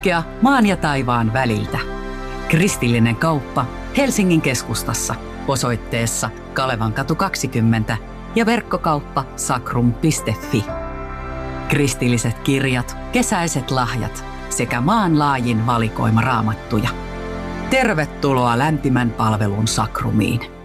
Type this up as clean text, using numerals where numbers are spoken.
maan ja taivaan väliltä. Kristillinen kauppa Helsingin keskustassa osoitteessa Kalevankatu 20 ja verkkokauppa sakrum.fi. Kristilliset kirjat, kesäiset lahjat sekä maanlaajin valikoima raamattuja. Tervetuloa lämpimän palvelun Sakrumiin.